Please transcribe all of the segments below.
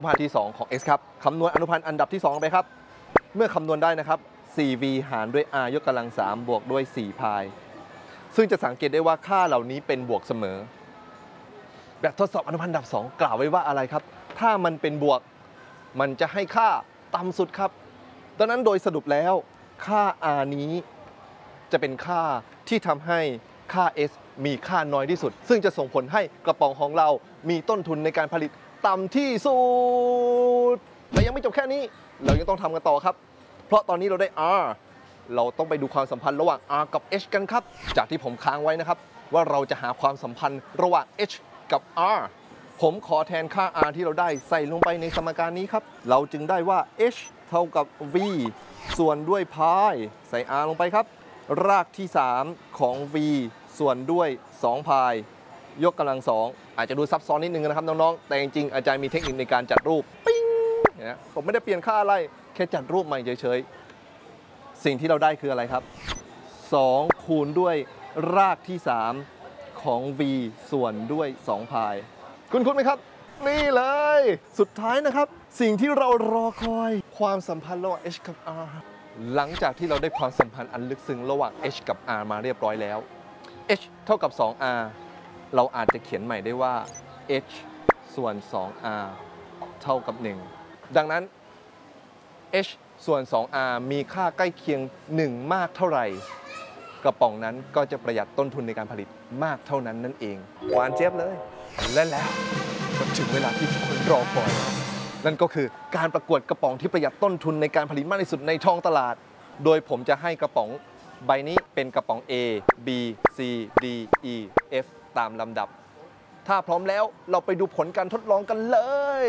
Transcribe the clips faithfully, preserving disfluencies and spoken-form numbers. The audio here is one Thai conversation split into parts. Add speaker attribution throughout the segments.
Speaker 1: มาที่สองของ x ครับคำนวณอนุพันธ์อันดับที่สองไปครับเมื่อคำนวณได้นะครับ โฟร์ วี หารด้วย r ยกกำลังสามบวกด้วยสี่พายซึ่งจะสังเกตได้ว่าค่าเหล่านี้เป็นบวกเสมอแบบทดสอบอนุพันธ์อันดับสองกล่าวไว้ว่าอะไรครับถ้ามันเป็นบวกมันจะให้ค่าต่ำสุดครับดังนั้นโดยสรุปแล้วค่า r นี้จะเป็นค่าที่ทำให้ค่า s มีค่าน้อยที่สุดซึ่งจะส่งผลให้กระป๋องของเรามีต้นทุนในการผลิตต่ำที่สุดและยังไม่จบแค่นี้เรายังต้องทำกันต่อครับเพราะตอนนี้เราได้ r เราต้องไปดูความสัมพันธ์ระหว่าง r กับ h กันครับจากที่ผมค้างไว้นะครับว่าเราจะหาความสัมพันธ์ระหว่าง h กับ r ผมขอแทนค่า r ที่เราได้ใส่ลงไปในสมการนี้ครับเราจึงได้ว่า h เท่ากับ v ส่วนด้วยพายใส่ r ลงไปครับรากที่สามของ v ส่วนด้วยสองพายยกกำลังสองอาจจะดูซับซ้อนนิดนึงนะครับน้องๆแต่จริงๆอาจารย์มีเทคนิคในการจัดรูปปิ้งนะผมไม่ได้เปลี่ยนค่าอะไรแค่จัดรูปใหม่เฉยๆสิ่งที่เราได้คืออะไรครับสองคูณด้วยรากที่สามของ v ส่วนด้วยสองพายคุณคุ้นไหมครับนี่เลยสุดท้ายนะครับสิ่งที่เรารอคอยความสัมพันธ์ระหว่าง h กับ r หลังจากที่เราได้ความสัมพันธ์อันลึกซึ้งระหว่าง h กับ r มาเรียบร้อยแล้ว h เท่ากับ สอง r เราอาจจะเขียนใหม่ได้ว่า h ส่วน สอง r เท่ากับหนึ่งดังนั้น h ส่วน สอง r มีค่าใกล้เคียงหนึ่งมากเท่าไหร่กระป๋องนั้นก็จะประหยัดต้นทุนในการผลิตมากเท่านั้นนั่นเองหวานเจี๊ยบเลยและแล้วก็ถึงเวลาที่ทุกคนรอคอยนั่นก็คือการประกวดกระป๋องที่ประหยัดต้นทุนในการผลิตมากที่สุดในท้องตลาดโดยผมจะให้กระป๋องใบนี้เป็นกระป๋อง A B C D E F ตามลำดับถ้าพร้อมแล้วเราไปดูผลการทดลองกันเลย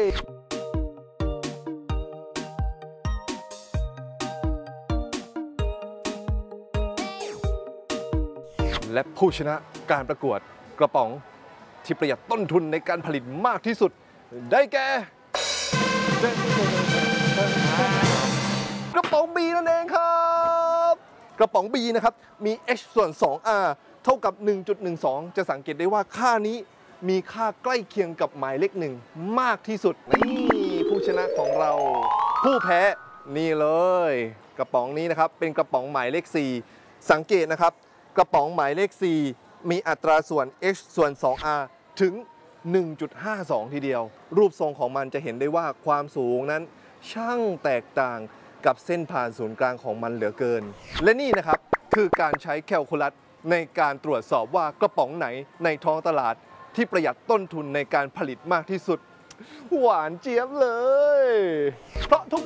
Speaker 1: และผู้ชนะการประกวดกระป๋องที่ประหยัดต้นทุนในการผลิตมากที่สุดได้แก่กระป๋อง B นั่นเองครับกระป๋อง B นะครับมี h ส่วน สอง r เท่ากับ หนึ่งจุดหนึ่งสอง จะสังเกตได้ว่าค่านี้มีค่าใกล้เคียงกับหมายเลขหนึ่งมากที่สุดนี่ผู้ชนะของเราผู้แพ้นี่เลยกระป๋องนี้นะครับเป็นกระป๋องหมายเลขสี่สังเกตนะครับกระป๋องหมายเลขสี่มีอัตราส่วน h ส่วน สอง r ถึง หนึ่งจุดห้าสอง ทีเดียวรูปทรงของมันจะเห็นได้ว่าความสูงนั้นช่างแตกต่างกับเส้นผ่านศูนย์กลางของมันเหลือเกินและนี่นะครับคือการใช้แคลคูลัสในการตรวจสอบว่ากระป๋องไหนในท้องตลาดที่ประหยัดต้นทุนในการผลิตมากที่สุดหวานเจี๊ยบเลยเพราะทุก